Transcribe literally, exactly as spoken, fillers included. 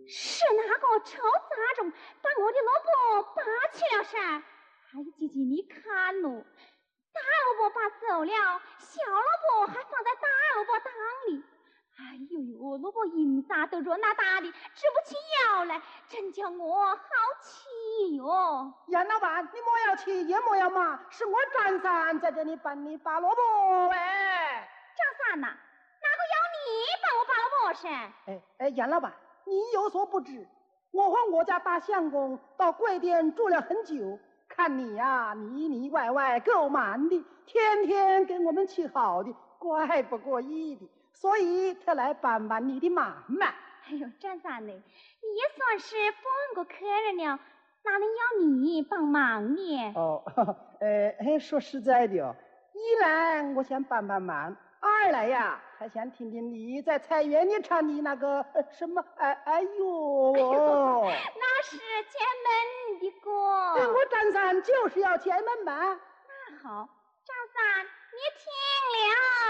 是哪个臭杂种把我的萝卜拔去了噻？哎，姐姐你看喽，大萝卜拔走了，小萝卜还放在大萝卜档里。哎呦呦，萝卜缨子都热那大的，直不起腰来，真叫我好气哟！ 严老板，你莫要气，也莫要骂，是我张三在这里帮你拔萝卜哎。 张三呐、啊，哪个要你帮我拔萝卜噻？ 哎哎，严老板，你有所不知，我和我家大相公到贵店住了很久，看你呀、啊，腻腻歪歪够蛮的，天天跟我们去好的，怪不过意的。所以特来帮帮你的忙嘛。 哎呦，张三呢，你也算是帮过客人了，哪能要你帮忙呢？ 哦，呃，说实在的哦，一来我想帮帮忙，二来呀，还想听听你在菜园里唱的那个什么，哎哎呦， 哎呦那是前门的歌。 我张三就是要前门嘛。 那好，张三，你听。